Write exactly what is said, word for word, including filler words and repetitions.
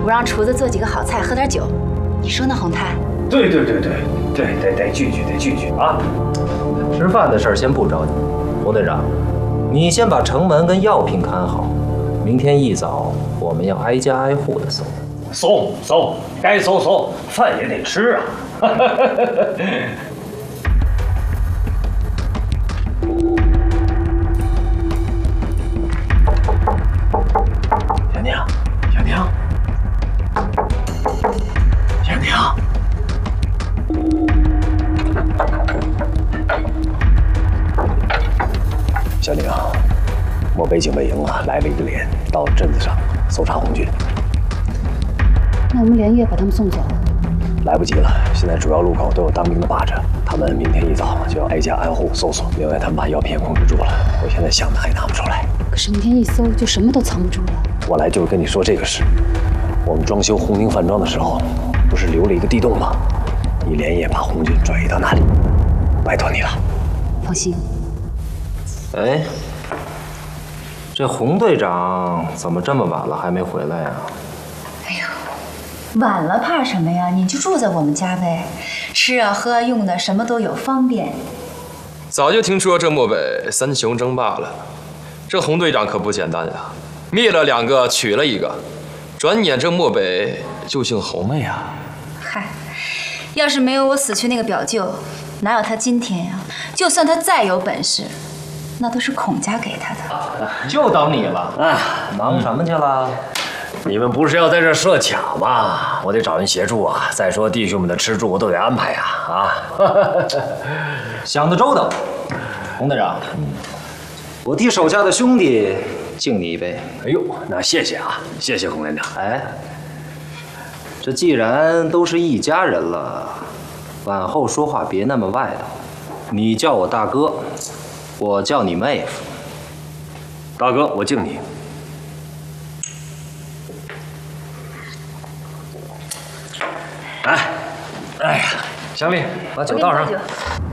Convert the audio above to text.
不让厨子做几个好菜，喝点酒，你说呢，洪泰？ 对对对对对，得得聚聚，得聚聚啊！ 吃饭的事儿先不着急，洪队长，你先把城门跟药品看好，明天一早我们要挨家挨户的搜。 搜搜，该搜搜，饭也得吃啊！小娘，小娘，小娘。 小宁，漠北警卫营啊来了一个连，到镇子上搜查红军。 那我们连夜把他们送走？ 来不及了，现在主要路口都有当兵的把着，他们明天一早就要挨家挨户搜索。另外，他们把药品也控制住了，我现在想的还拿不出来。 可是明天一搜，就什么都藏不住了。 我来就是跟你说这个事。我们装修红宁饭庄的时候，不是留了一个地洞吗？你连夜把红军转移到那里，拜托你了。 放心。 哎，这洪队长怎么这么晚了还没回来呀？ 哎呦，晚了怕什么呀？你就住在我们家呗，吃啊喝啊用的什么都有，方便。 早就听说这漠北三雄争霸了，这洪队长可不简单呀，灭了两个，娶了一个，转眼这漠北就姓洪了呀。 嗨，要是没有我死去那个表舅，哪有他今天呀？就算他再有本事。 那都是孔家给他的， 就等你了啊！忙什么去了？ 你们不是要在这设卡吗？我得找人协助啊！再说弟兄们的吃住我都得安排呀！啊， 想得周到，洪队长，我替手下的兄弟敬你一杯。 哎呦，那谢谢啊，谢谢洪连长。 哎，这既然都是一家人了，往后说话别那么外头，你叫我大哥。 我叫你妹夫， 大哥，我敬你。哎，哎呀，香丽，把酒倒上。